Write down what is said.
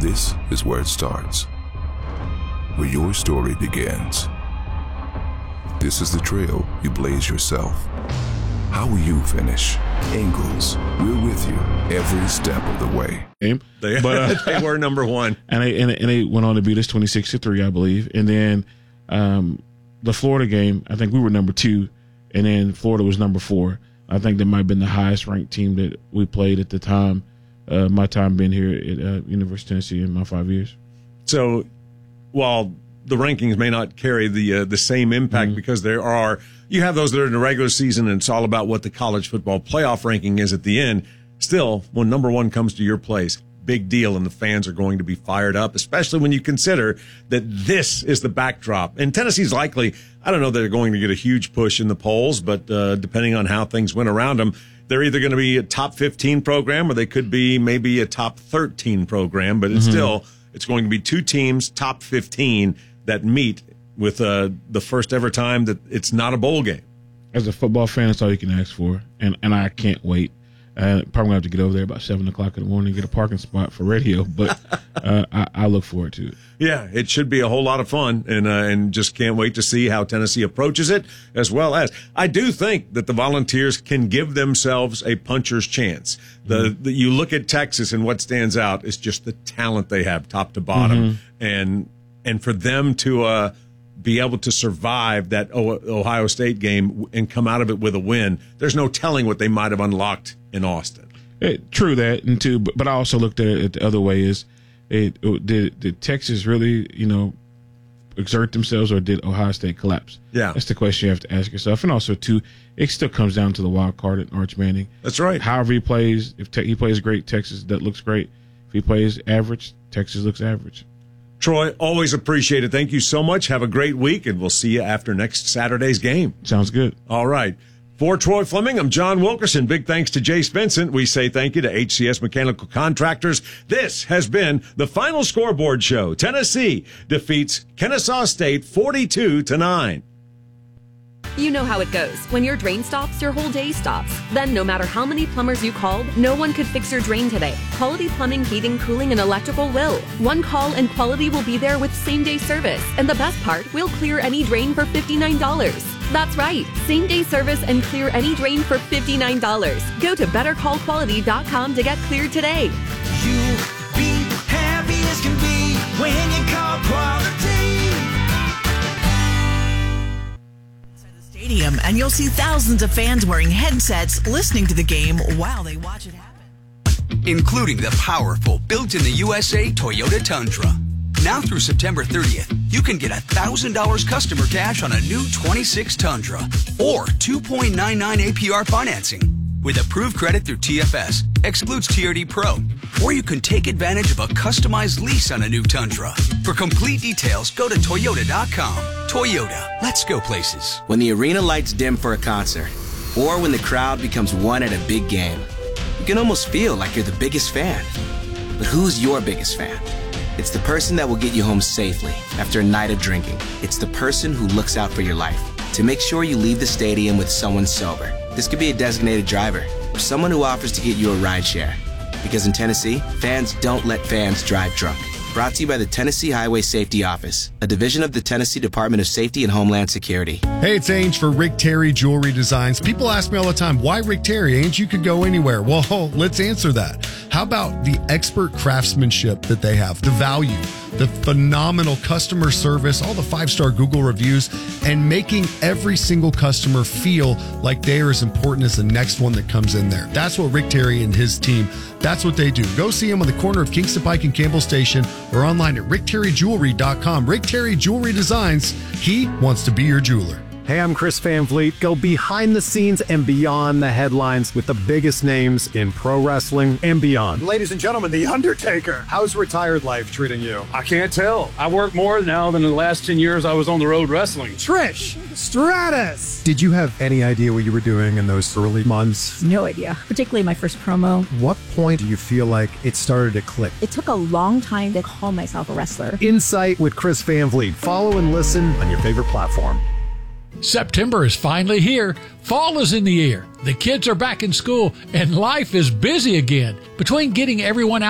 This is where it starts, where your story begins. This is the trail you blaze yourself. How will you finish? Ingles, we're with you every step of the way. They were number one. And they went on to beat us 26-3, I believe. And then the Florida game, I think we were number 2, and then Florida was number 4. I think that might have been the highest ranked team that we played at the time, my time being here at University of Tennessee in my 5 years. So while the rankings may not carry the same impact because you have those that are in the regular season and it's all about what the college football playoff ranking is at the end. Still, when number 1 comes to your place, big deal, and the fans are going to be fired up, especially when you consider that this is the backdrop. And Tennessee's likely, I don't know that they're going to get a huge push in the polls, but depending on how things went around them, they're either going to be a top 15 program or they could be maybe a top 13 program, but it's still, it's going to be 2 teams, top 15, that meet with the first ever time that it's not a bowl game. As a football fan, that's all you can ask for, and I can't wait. Probably going to have to get over there about 7 o'clock in the morning and get a parking spot for radio, but I look forward to it. Yeah, it should be a whole lot of fun, and just can't wait to see how Tennessee approaches it, as well as I do think that the Volunteers can give themselves a puncher's chance. You look at Texas, and what stands out is just the talent they have top to bottom, and for them to be able to survive that Ohio State game and come out of it with a win, there's no telling what they might have unlocked in Austin. True that, and too, but I also looked at it the other way: did Texas really, exert themselves, or did Ohio State collapse? Yeah, that's the question you have to ask yourself. And also, too, it still comes down to the wild card at Arch Manning. That's right. However he plays, if he plays great, Texas that looks great. If he plays average, Texas looks average. Troy, always appreciate it. Thank you so much. Have a great week, and we'll see you after next Saturday's game. Sounds good. All right. For Troy Fleming, I'm John Wilkerson. Big thanks to Jace Vincent. We say thank you to HCS Mechanical Contractors. This has been the Final Scoreboard Show. Tennessee defeats Kennesaw State 42-9. You know how it goes. When your drain stops, your whole day stops. Then no matter how many plumbers you called, no one could fix your drain today. Quality Plumbing, Heating, Cooling, and Electrical will. One call and Quality will be there with same-day service. And the best part, we'll clear any drain for $59. That's right. Same-day service and clear any drain for $59. Go to BetterCallQuality.com to get cleared today. You'll be happy as can be when you call Quality. Stadium, and you'll see thousands of fans wearing headsets listening to the game while they watch it happen. Including the powerful built-in-the-USA Toyota Tundra. Now through September 30th, you can get $1,000 customer cash on a new 26 Tundra or 2.99 APR financing. With approved credit through TFS, excludes TRD Pro, or you can take advantage of a customized lease on a new Tundra. For complete details, go to Toyota.com. Toyota, let's go places. When the arena lights dim for a concert, or when the crowd becomes one at a big game, you can almost feel like you're the biggest fan. But who's your biggest fan? It's the person that will get you home safely after a night of drinking. It's the person who looks out for your life to make sure you leave the stadium with someone sober. This could be a designated driver or someone who offers to get you a ride share. Because in Tennessee, fans don't let fans drive drunk. Brought to you by the Tennessee Highway Safety Office, a division of the Tennessee Department of Safety and Homeland Security. Hey, it's Ainge for Rick Terry Jewelry Designs. People ask me all the time, why Rick Terry? Ainge, you could go anywhere. Well, let's answer that. How about the expert craftsmanship that they have, the value, the phenomenal customer service, all the 5-star Google reviews, and making every single customer feel like they are as important as the next one that comes in there. That's what Rick Terry and his team, that's what they do. Go see him on the corner of Kingston Pike and Campbell Station or online at rickterryjewelry.com. Rick Terry Jewelry Designs, he wants to be your jeweler. Hey, I'm Chris Van Vliet. Go behind the scenes and beyond the headlines with the biggest names in pro wrestling and beyond. Ladies and gentlemen, The Undertaker. How's retired life treating you? I can't tell. I work more now than the last 10 years I was on the road wrestling. Trish Stratus. Did you have any idea what you were doing in those early months? No idea, particularly my first promo. What point do you feel like it started to click? It took a long time to call myself a wrestler. Insight with Chris Van Vliet. Follow and listen on your favorite platform. September is finally here. Fall is in the air. The kids are back in school, and life is busy again. Between getting everyone out